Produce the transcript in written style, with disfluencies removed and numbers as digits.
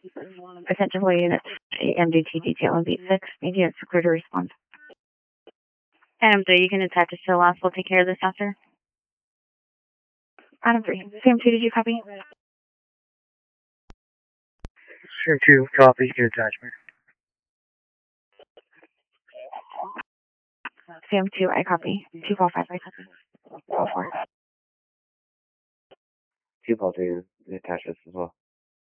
Attention all units, MDT detail on beat 6. Units are clear to respond. Adam 3, you can attach a still loss. We'll take care of this after. Adam 3. Sam 2, did you copy? Sam 2, copy. You can attach me. Sam 2, I copy. 245, I copy. 4. 2 Paul 3, attach this as well.